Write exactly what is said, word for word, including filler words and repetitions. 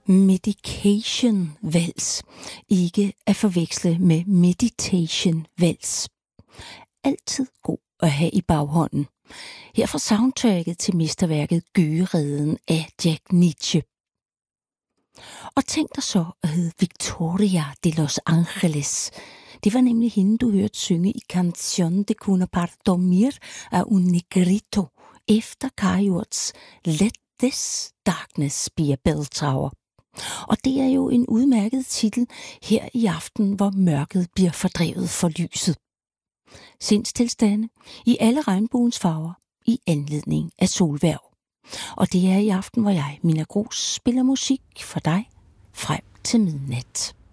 Medication vals, ikke at forveksle med meditation vals. Altid god at have i baghånden. Her fra soundtracket til mesterværket Gøgereden af Jack Nitzsche. Og tænk dig så at hedde Victoria de Los Angeles. Det var nemlig hende, du hørte synge i Canción de Cuna para Dormir af un Negrito, efter Kajurts Let This Darkness Be a Bell Tower. Og det er jo en udmærket titel her i aften, hvor mørket bliver fordrevet for lyset. Sindstilstande i alle regnbuens farver i anledning af solhverv. Og det er i aften, hvor jeg, Mina Gros, spiller musik for dig frem til midnat.